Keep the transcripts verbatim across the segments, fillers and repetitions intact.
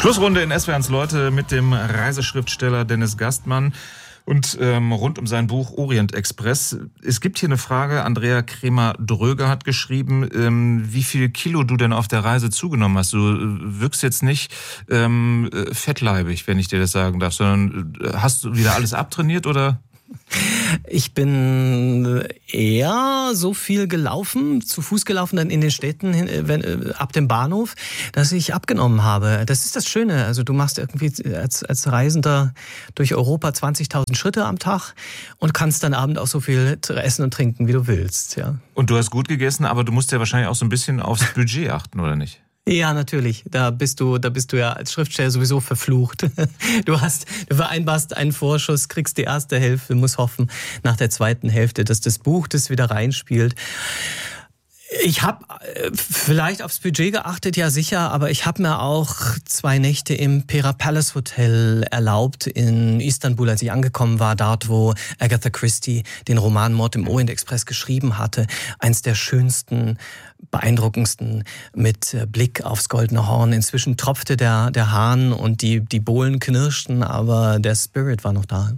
Schlussrunde in S W R eins Leute mit dem Reiseschriftsteller Dennis Gastmann und ähm, rund um sein Buch Orient Express. Es gibt hier eine Frage, Andrea Kremer-Dröger hat geschrieben, ähm, wie viel Kilo du denn auf der Reise zugenommen hast. Du wirkst jetzt nicht ähm, fettleibig, wenn ich dir das sagen darf, sondern hast du wieder alles abtrainiert oder? Ich bin eher so viel gelaufen, zu Fuß gelaufen dann in den Städten wenn, ab dem Bahnhof, dass ich abgenommen habe. Das ist das Schöne. Also du machst irgendwie als, als Reisender durch Europa zwanzigtausend Schritte am Tag und kannst dann abend auch so viel essen und trinken, wie du willst. Ja. Und du hast gut gegessen, aber du musst ja wahrscheinlich auch so ein bisschen aufs Budget achten, oder nicht? Ja, natürlich. Da bist du, da bist du ja als Schriftsteller sowieso verflucht. Du hast, du vereinbarst einen Vorschuss, kriegst die erste Hälfte, musst hoffen nach der zweiten Hälfte, dass das Buch das wieder reinspielt. Ich habe vielleicht aufs Budget geachtet, ja sicher, aber ich habe mir auch zwei Nächte im Pera Palace Hotel erlaubt in Istanbul, als ich angekommen war, dort, wo Agatha Christie den Roman Mord im Orient Express geschrieben hatte. Eins der schönsten, beeindruckendsten mit Blick aufs Goldene Horn. Inzwischen tropfte der, der Hahn und die, die Bohlen knirschten, aber der Spirit war noch da.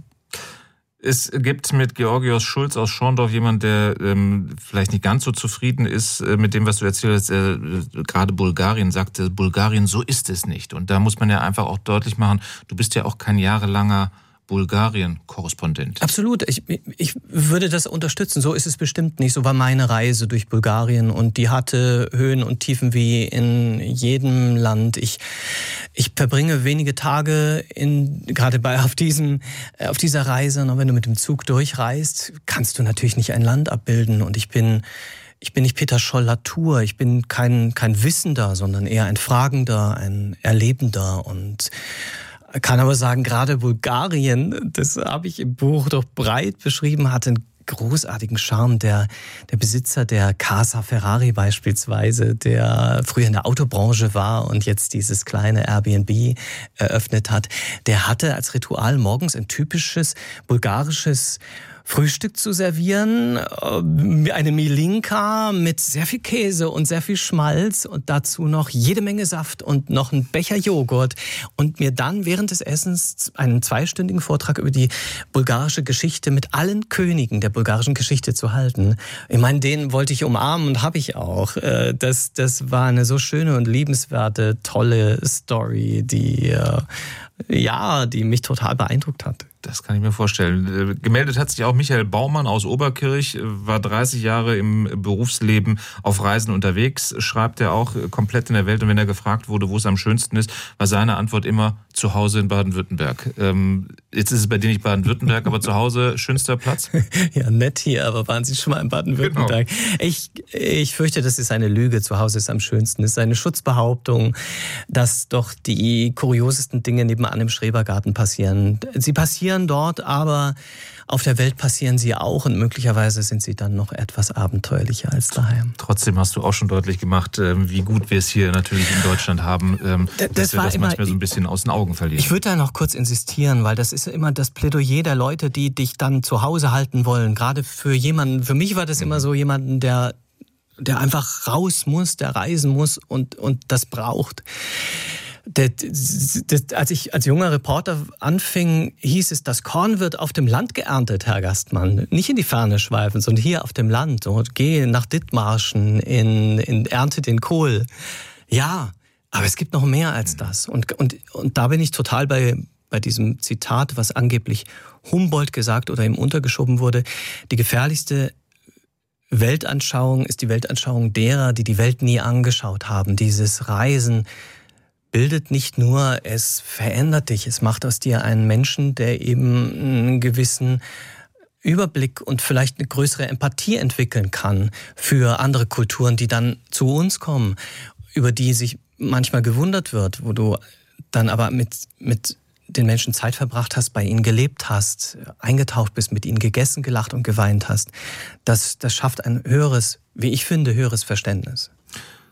Es gibt mit Georgios Schulz aus Schorndorf jemand, der ähm, vielleicht nicht ganz so zufrieden ist äh, mit dem, was du erzählt hast. Äh, gerade Bulgarien sagte, Bulgarien, so ist es nicht. Und da muss man ja einfach auch deutlich machen, du bist ja auch kein jahrelanger Bulgarien-Korrespondent. Absolut. Ich, ich würde das unterstützen. So ist es bestimmt nicht. So war meine Reise durch Bulgarien und die hatte Höhen und Tiefen wie in jedem Land. Ich, ich verbringe wenige Tage in, gerade bei, auf diesem, auf dieser Reise. Und wenn du mit dem Zug durchreist, kannst du natürlich nicht ein Land abbilden. Und ich bin, ich bin nicht Peter Scholl-Latour. Ich bin kein, kein Wissender, sondern eher ein Fragender, ein Erlebender und kann aber sagen, gerade Bulgarien, das habe ich im Buch doch breit beschrieben, hatte einen großartigen Charme. Der, der Besitzer der Casa Ferrari beispielsweise, der früher in der Autobranche war und jetzt dieses kleine Airbnb eröffnet hat, der hatte als Ritual morgens ein typisches bulgarisches Frühstück zu servieren, eine Milinka mit sehr viel Käse und sehr viel Schmalz und dazu noch jede Menge Saft und noch ein Becher Joghurt und mir dann während des Essens einen zweistündigen Vortrag über die bulgarische Geschichte mit allen Königen der bulgarischen Geschichte zu halten. Ich meine, den wollte ich umarmen und habe ich auch. Das, das war eine so schöne und liebenswerte, tolle Story, die, ja, die mich total beeindruckt hat. Das kann ich mir vorstellen. Gemeldet hat sich auch Michael Baumann aus Oberkirch, war dreißig Jahre im Berufsleben auf Reisen unterwegs, schreibt er auch komplett in der Welt. Und wenn er gefragt wurde, wo es am schönsten ist, war seine Antwort immer zu Hause in Baden-Württemberg. Ähm, jetzt ist es bei dir nicht Baden-Württemberg, aber zu Hause schönster Platz? Ja, nett hier, aber waren Sie schon mal in Baden-Württemberg? Genau. Ich, ich fürchte, das ist eine Lüge. Zu Hause ist am schönsten. Das ist eine Schutzbehauptung, dass doch die kuriosesten Dinge nebenan im Schrebergarten passieren. Sie passieren dort, aber auf der Welt passieren sie auch und möglicherweise sind sie dann noch etwas abenteuerlicher als daheim. Trotzdem hast du auch schon deutlich gemacht, wie gut wir es hier natürlich in Deutschland haben, dass das wir das immer, manchmal so ein bisschen aus den Augen verlieren. Ich würde da noch kurz insistieren, weil das ist immer das Plädoyer der Leute, die dich dann zu Hause halten wollen. Gerade für jemanden, für mich war das immer so jemanden, der der einfach raus muss, der reisen muss und und das braucht. Das, das, als ich als junger Reporter anfing, hieß es, das Korn wird auf dem Land geerntet, Herr Gastmann. Nicht in die Ferne schweifen, sondern hier auf dem Land. So, geh nach Dithmarschen, in, in, ernte den Kohl. Ja, aber es gibt noch mehr als das. Und, und, und da bin ich total bei, bei diesem Zitat, was angeblich Humboldt gesagt oder ihm untergeschoben wurde. Die gefährlichste Weltanschauung ist die Weltanschauung derer, die die Welt nie angeschaut haben. Dieses Reisen bildet nicht nur, es verändert dich, es macht aus dir einen Menschen, der eben einen gewissen Überblick und vielleicht eine größere Empathie entwickeln kann für andere Kulturen, die dann zu uns kommen, über die sich manchmal gewundert wird, wo du dann aber mit, mit den Menschen Zeit verbracht hast, bei ihnen gelebt hast, eingetaucht bist, mit ihnen gegessen, gelacht und geweint hast. Das, das schafft ein höheres, wie ich finde, höheres Verständnis.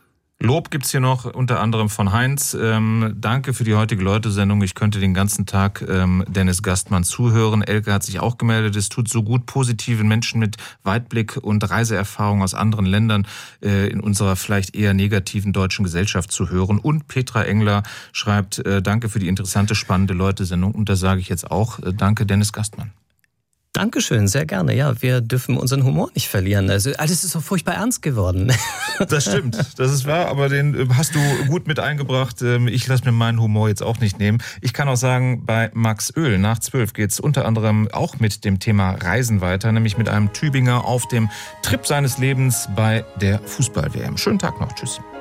Lob gibt's hier noch, unter anderem von Heinz. Ähm, danke für die heutige Leute-Sendung. Ich könnte den ganzen Tag ähm, Dennis Gastmann zuhören. Elke hat sich auch gemeldet. Es tut so gut, positiven Menschen mit Weitblick und Reiseerfahrung aus anderen Ländern äh, in unserer vielleicht eher negativen deutschen Gesellschaft zu hören. Und Petra Engler schreibt, äh, danke für die interessante, spannende Leute-Sendung. Und da sage ich jetzt auch, äh, danke Dennis Gastmann. Dankeschön, sehr gerne. Ja, wir dürfen unseren Humor nicht verlieren. Also alles ist so furchtbar ernst geworden. Das stimmt, das ist wahr, aber den hast du gut mit eingebracht. Ich lasse mir meinen Humor jetzt auch nicht nehmen. Ich kann auch sagen, bei Max Öl nach zwölf geht's unter anderem auch mit dem Thema Reisen weiter, nämlich mit einem Tübinger auf dem Trip seines Lebens bei der Fußball-W M. Schönen Tag noch, tschüss.